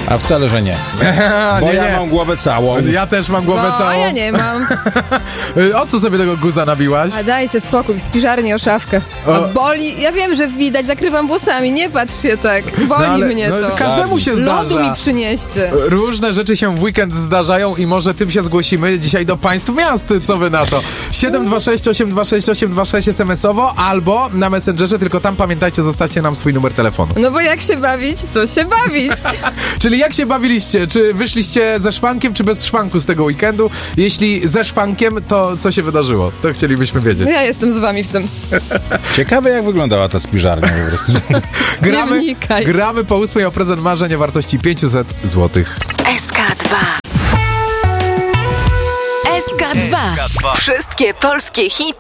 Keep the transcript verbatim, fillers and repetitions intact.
A wcale, że nie. Bo nie, ja nie. mam głowę całą. Ja też mam głowę No, całą. a ja nie mam. O co sobie tego guza nabiłaś? A dajcie spokój, w spiżarni o szafkę. A O. boli, ja wiem, że widać, zakrywam włosami, nie patrz się tak. Boli No, ale- mnie no, to. Każdemu się zdarza. Lodu mi przynieście. Różne rzeczy się w weekend zdarzają i może tym się zgłosimy dzisiaj do państw miast. Co wy na to? siedem dwa sześć osiem dwa sześć osiem dwa sześć es em esowo albo na Messengerze, tylko tam pamiętajcie, zostawcie nam swój numer telefonu. No bo jak się bawić, to się bawić. Czyli jak się bawiliście? Czy wyszliście ze szwankiem, czy bez szwanku z tego weekendu? Jeśli ze szwankiem, to co się wydarzyło? To chcielibyśmy wiedzieć. Ja jestem z wami w tym. Ciekawe, jak wyglądała ta spiżarnia po prostu. Gramy, wnikaj. gramy po ósmej o prezent marzeń o wartości pięćset złotych. S K dwa. S K dwa. Wszystkie polskie hity